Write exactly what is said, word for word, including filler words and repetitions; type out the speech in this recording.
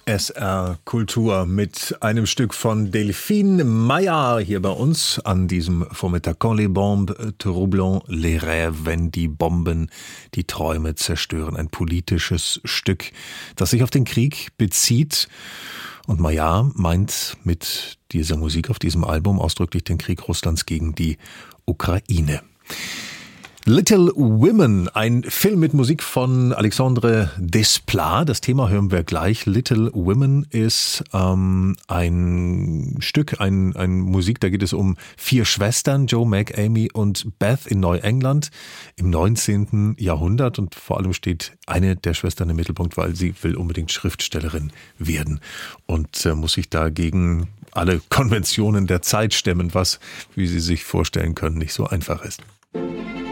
S R Kultur mit einem Stück von Delphine Meyer hier bei uns an diesem Vormittag. Quand les bombes troublent les rêves, wenn die Bomben die Träume zerstören. Ein politisches Stück, das sich auf den Krieg bezieht. Und Meyer meint mit dieser Musik auf diesem Album ausdrücklich den Krieg Russlands gegen die Ukraine. Little Women, ein Film mit Musik von Alexandre Desplat. Das Thema hören wir gleich. Little Women ist ähm, ein Stück, ein, ein Musik, da geht es um vier Schwestern, Joe, Meg, Amy und Beth in Neuengland im neunzehnten Jahrhundert. Und vor allem steht eine der Schwestern im Mittelpunkt, weil sie will unbedingt Schriftstellerin werden und äh, muss sich dagegen alle Konventionen der Zeit stemmen, was, wie Sie sich vorstellen können, nicht so einfach ist.